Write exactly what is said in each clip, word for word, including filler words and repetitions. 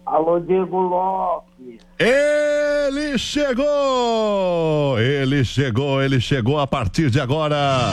Alô, Diego Lopes. Ele chegou! Ele chegou, ele chegou a partir de agora.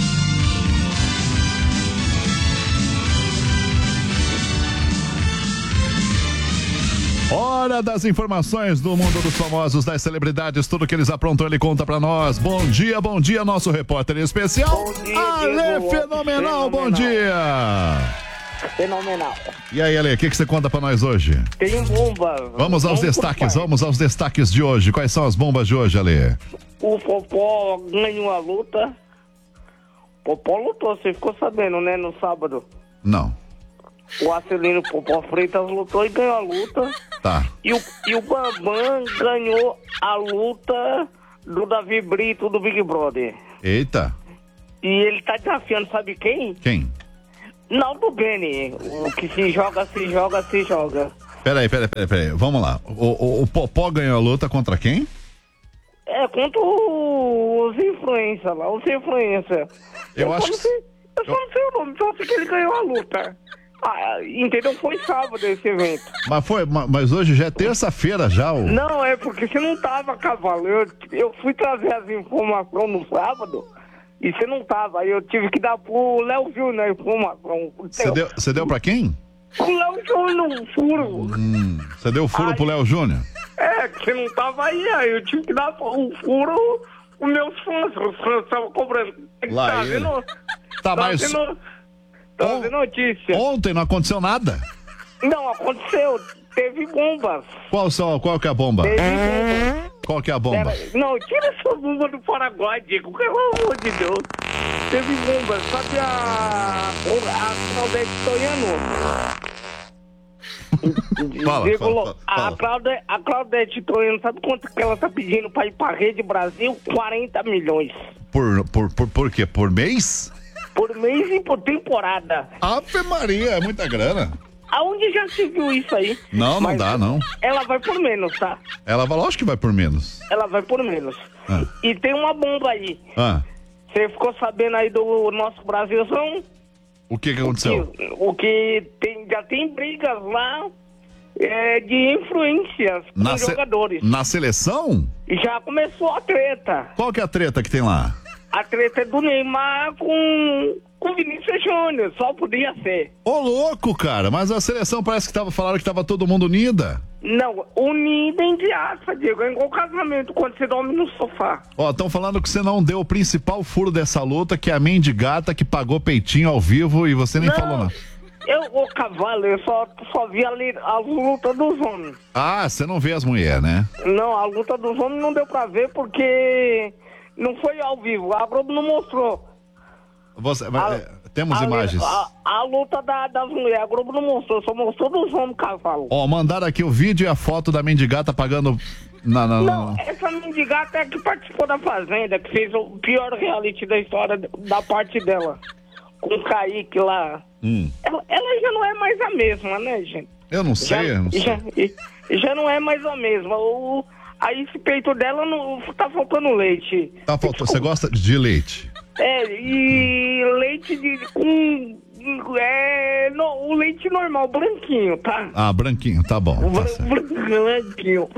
Hora das informações do mundo dos famosos, das celebridades, tudo que eles aprontam ele conta pra nós. Bom dia, bom dia, nosso repórter especial, Bom dia, Ale Diego, Fenomenal, fenomenal. bom dia. Fenomenal. E aí, Ale, o que que você conta pra nós hoje? Tem bomba. Vamos aos destaques, vamos aos destaques de hoje. Quais são as bombas de hoje, Ale? O Popó ganhou a luta. Popó lutou, você ficou sabendo, né, no sábado. Não. O Acelino Popó Freitas lutou e ganhou a luta. Tá. E o, e o Bambam ganhou a luta do Davi Brito do Big Brother. Eita. E ele tá desafiando, sabe quem? Quem? Naldo Bene. O que se joga, se joga, se joga. Peraí, peraí, peraí, peraí. Vamos lá. O, o, o Popó ganhou a luta contra quem? É, contra os influencers lá, os influencers. Eu só acho não que- sei, Eu só não sei o nome, só sei que ele ganhou a luta. Ah, entendeu? Foi sábado esse evento. Mas foi, ma- mas hoje já é terça-feira já, o... Não, é porque você não tava, cavalo. Eu, eu fui trazer as informações no sábado e você não tava. Aí eu tive que dar pro Léo Júnior a informação. Você deu, você deu pra quem? O Léo Júnior, um furo. Hum, você deu furo Ai. pro Léo Júnior? É, que você não tava aí, aí eu tive que dar um furo pros meus fãs. Os fãs estavam cobrando. Lá tá ele. vendo? Tá, Tá mas vendo? Tá On- vendo notícia? ontem não aconteceu nada. Não, aconteceu. Teve bombas. Qual, só, qual que é a bomba? Teve bombas. Qual que é a bomba? Pera- não, tira essa bomba do Paraguai, Diego. Pelo amor de Deus. Teve bombas. Sabe a... A Claudete Toiano? Fala, Diego, fala, Lo- fala, a, fala. Claude, a Claudete Toiano, sabe quanto que ela tá pedindo pra ir pra Rede Brasil? quarenta milhões. Por, por, por, por quê? Por mês? Por mês e por temporada. Ave Maria, é muita grana. Aonde já se viu isso aí? Não, não Mas dá, não. Ela vai por menos, tá? Ela vai, lógico que vai por menos. Ela vai por menos. Ah. E tem uma bomba aí. Ah, Você ficou sabendo aí do nosso Brasilzão? o que que aconteceu? Que- o que tem, já tem brigas lá é, de influências com Na, se- jogadores. na seleção? E já começou a treta. Qual que é a treta que tem lá? A treta é do Neymar com com Vinícius Júnior. Só podia ser. Ô, louco, cara, mas a seleção parece que tava, falaram que tava todo mundo unida. Não, unida em aspa, Diego. É igual casamento, quando você dorme no sofá. Ó, estão falando que você não deu o principal furo dessa luta, que é a mendigata que pagou peitinho ao vivo e você nem Não. falou nada. Eu, o cavalo, eu só, só vi ali a luta dos homens. Ah, você não vê as mulheres, né? Não, a luta dos homens não deu pra ver porque não foi ao vivo. A Globo não mostrou. Você, A- é, temos a, imagens. A, a luta da- das mulheres, a Globo não mostrou, só mostrou dos homens, cavalo. Ó, mandaram aqui o vídeo e a foto da mendigata pagando na... na- Não, na- essa mendigata é que participou da Fazenda, que fez o pior reality da história da parte dela. Com o Kaique lá. Hum, Ela, ela já não é mais a mesma, né, gente? eu não sei, eu não sei. já, já não é mais a mesma. O, aí esse peito dela não tá faltando leite. Tá faltando, você gosta de leite? É, e leite de com é, no, o leite normal, branquinho, tá? Ah, branquinho, tá bom, tá Bran- certo. branquinho.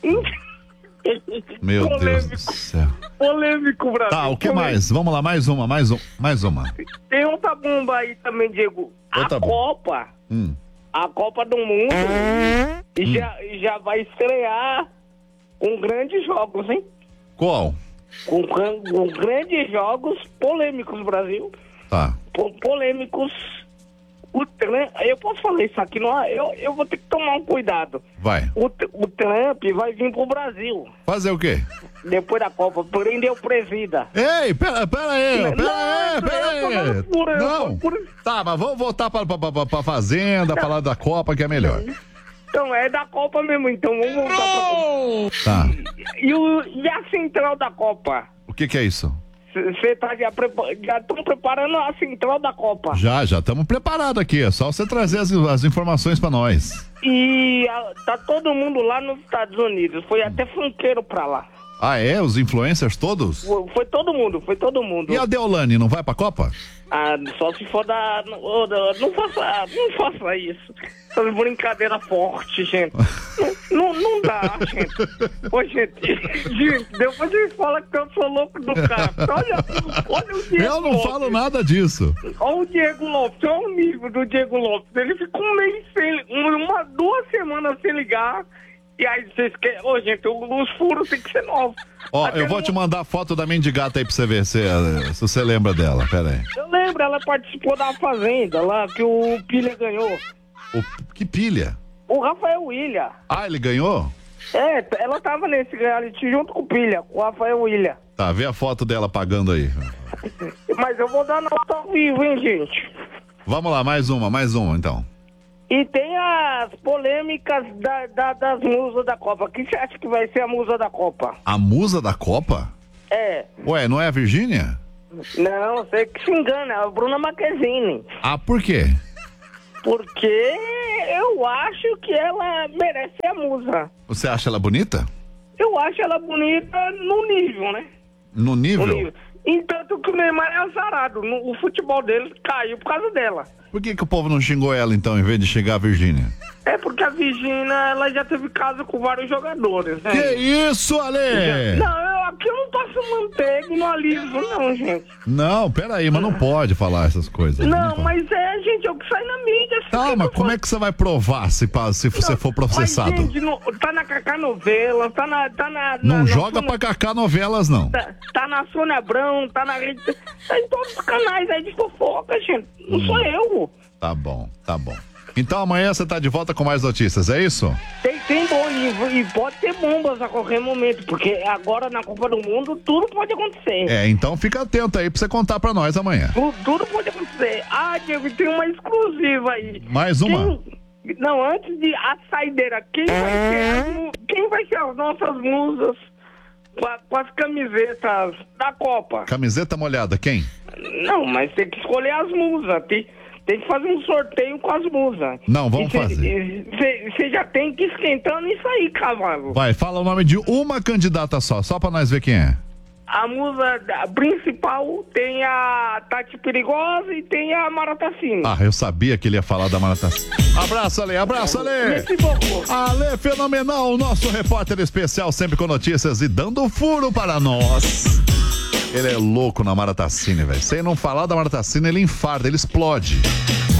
Meu Deus do Polêmico. céu. Polêmico, Brasil. Tá, o que polêmico. mais? Vamos lá, mais uma, mais um, mais uma. Tem outra bomba aí também, Diego. A Outra bomba. Copa, Hum. a Copa do Mundo já, já vai estrear com grandes jogos, hein? Qual? Com, gran- com grandes jogos polêmicos, Brasil. Tá. Po- polêmicos. O Trump, eu posso falar isso aqui, não, eu, eu vou ter que tomar um cuidado. Vai. O, T- o Trump vai vir pro Brasil, Fazer o quê? depois da Copa, prender o presida. Ei, pera, pera aí, Não, pera aí, eu tô pera aí. dando furo, eu Não. tô por- Tá, mas vamos voltar pra, pra, pra, pra Fazenda, falar da Copa, que é melhor. Então, é da Copa mesmo, então vamos voltar pra... Tá. E, o, e a central da Copa? O que que é isso? Você tá já prepa- já estão preparando a central da Copa. Já, já estamos preparados aqui. É só você trazer as, as informações pra nós. E a- tá todo mundo lá nos Estados Unidos. Foi até funkeiro pra lá. Ah, é? Os influencers todos? Foi, foi todo mundo, foi todo mundo. E a Deolane, não vai pra Copa? Ah, só se for da... Não, não faça, não faça isso. Essas brincadeiras fortes, gente. não, não, não dá, gente. Ô, gente, gente, depois vocês falam que eu sou louco do carro. Olha, olha o Diego Eu não Lopes. falo nada disso. Olha o Diego Lopes, olha o nível do Diego Lopes. Ele ficou um mês sem... Uma, duas semanas sem ligar. E aí vocês querem... Ô, gente, os furos tem que ser novos. Ó, Até eu vou não... te mandar a foto da mendigata aí pra você ver se, se você lembra dela. Pera aí. Eu lembro, ela participou da Fazenda lá, que o Pilha ganhou. O, que pilha? O Rafael Willian. Ah, ele ganhou? É, ela tava nesse reality junto com o Pilha, com o Rafael Willian. Tá, vê a foto dela pagando aí. Mas eu vou dar nota ao vivo, hein, gente? Vamos lá, mais uma, mais uma então. E tem as polêmicas da, da- das musas da Copa. Quem você acha que vai ser a musa da Copa? A musa da Copa? É. Ué, não é a Virgínia? Não, você que se engana, é a Bruna Marquezine. Ah, por quê? Porque eu acho que ela merece a musa. Você acha ela bonita? Eu acho ela bonita no nível, né? No No nível? nível. Entanto que o Neymar é azarado. No- O futebol dele caiu por causa dela. Por que, que o povo não xingou ela então, em vez de xingar a Virgínia? É porque a Virgínia, ela já teve caso com vários jogadores, né? Que isso, Ale? Não, eu, aqui eu não passo manteiga e não aliso, não, gente. Não, peraí, mas não pode falar essas coisas. Não, pode. mas é, gente, é o que sai na mídia. Tá, mas como é que você vai provar se, pa- se você for processado? Mas, gente, não, tá na Cacá Novela, tá na... Tá na Não na, na joga Sônia- pra Cacá Novelas, não. Tá, tá na Sônia Abrão, tá na rede... Tá em todos os canais aí de fofoca, gente. Não sou eu. Tá bom, tá bom. Então amanhã você tá de volta com mais notícias, é isso? Tem, tem bom e, e pode ter bombas a qualquer momento, porque agora na Copa do Mundo tudo pode acontecer. É, então fica atento aí pra você contar pra nós amanhã. Tu- tudo pode acontecer. Ah, Diego, tem uma exclusiva aí. Mais uma? Quem- não, antes de a saideira, quem vai ser as, mu- quem vai ser as nossas musas com, a- com as camisetas da Copa? Camiseta molhada, quem? Não, mas tem que escolher as musas. Tem, tem que fazer um sorteio com as musas. Não, vamos fazer. Você já tem que ir esquentando isso aí, cavalo. Vai, fala o nome de uma candidata só, só pra nós ver quem é. A musa da- principal tem a Tati Perigosa e tem a Maratacine. Ah, eu sabia que ele ia falar da Maratacine. Abraço, Ale, abraço, Ale. Merci beaucoup. Ale Fenomenal, o nosso repórter especial, sempre com notícias e dando furo para nós. Ele é louco na Maratacine, velho. Se ele não falar da Maratacine, ele infarta, ele explode.